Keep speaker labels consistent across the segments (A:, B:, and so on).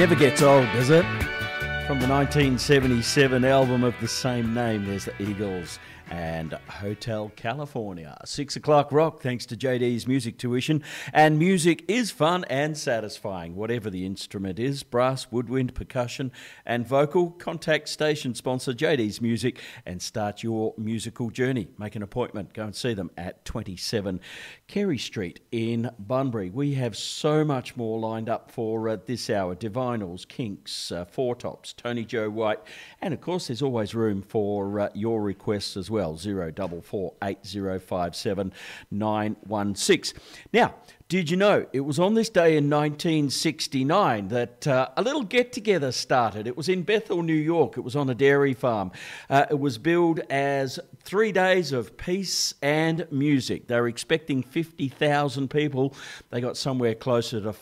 A: Never gets old, does it? From the 1977 album of the same name, there's the Eagles and Hotel California. 6 o'clock rock, thanks to JD's Music Tuition. And music is fun and satisfying, whatever the instrument is. Brass, woodwind, percussion and vocal. Contact station sponsor JD's Music and start your musical journey. Make an appointment. Go and see them at 27 Carey Street in Bunbury. We have so much more lined up for this hour. Divinals, Kinks, Four Tops, Tony Joe White. And of course, there's always room for your requests as well. 0448 057 916. Now, did you know it was on this day in 1969 that a little get-together started? It was in Bethel, New York. It was on a dairy farm. It was billed as 3 days of peace and music. They were expecting 50,000 people. They got somewhere closer to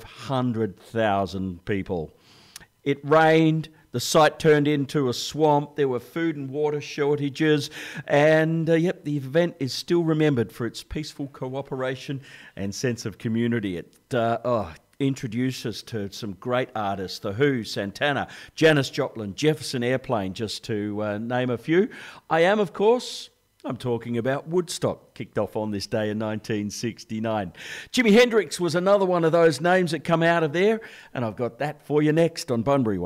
A: 500,000 people. It rained. The site turned into a swamp. There were food and water shortages. And, the event is still remembered for its peaceful cooperation and sense of community. It introduced us to some great artists, The Who, Santana, Janis Joplin, Jefferson Airplane, just to name a few. I'm talking about Woodstock, kicked off on this day in 1969. Jimi Hendrix was another one of those names that come out of there, and I've got that for you next on Bunbury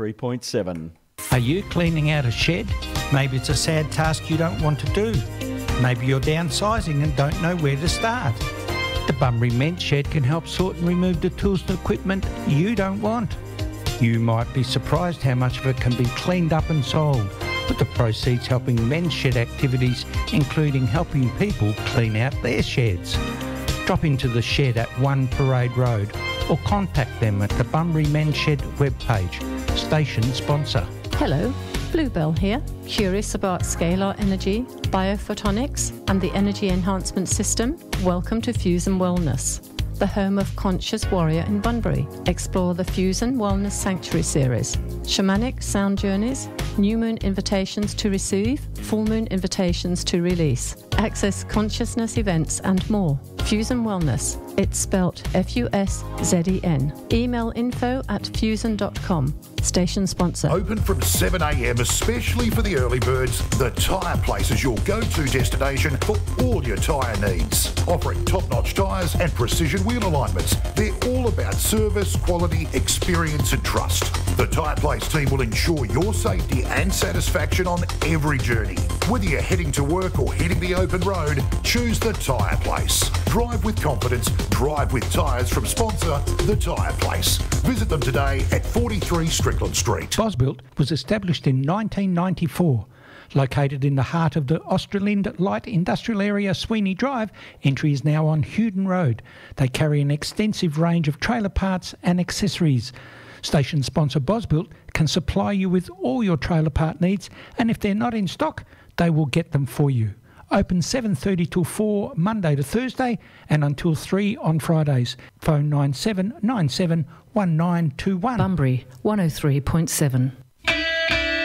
A: 103.7.
B: Are you cleaning out a shed? Maybe it's a sad task you don't want to do. Maybe you're downsizing and don't know where to start. The Bunbury Men's Shed can help sort and remove the tools and equipment you don't want. You might be surprised how much of it can be cleaned up and sold, with the proceeds helping men's shed activities, including helping people clean out their sheds. Drop into the shed at 1 Parade Road or contact them at the Bunbury Men's Shed webpage. Station sponsor.
C: Hello, Bluebell here. Curious about scalar energy, biophotonics and the energy enhancement system? Welcome to Fusion Wellness, the home of Conscious Warrior in Bunbury. Explore the Fusion Wellness Sanctuary series. Shamanic sound journeys, new moon invitations to receive, full moon invitations to release. Access consciousness events and more. Fusion Wellness. It's spelt F-U-S-Z-E-N. Email info@fusion.com. Station sponsor.
D: Open from 7 a.m, especially for the early birds. The Tyre Place is your go-to destination for all your tyre needs. Offering top-notch tyres and precision wheel alignments. They're all about service, quality, experience and trust. The Tyre Place team will ensure your safety and satisfaction on every journey. Whether you're heading to work or hitting the open road, choose the Tyre Place. Drive with confidence, drive with tyres from sponsor The Tyre Place. Visit them today at 43 Strickland Street.
B: Bosbuilt was established in 1994. Located in the heart of the Australind Light Industrial Area, Sweeney Drive, entry is now on Hewden Road. They carry an extensive range of trailer parts and accessories. Station sponsor Bosbuilt can supply you with all your trailer part needs, and if they're not in stock, they will get them for you. Open 7:30 till 4 Monday to Thursday and until 3 on Fridays. Phone 9797 1921.
C: Bunbury 103.7.